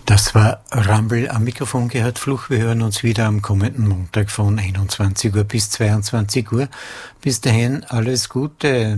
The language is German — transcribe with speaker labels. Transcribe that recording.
Speaker 1: Das war Rumble am Mikrofon, Gerhard Fluch. Wir hören uns wieder am kommenden Montag von 21 Uhr bis 22 Uhr. Bis dahin alles Gute.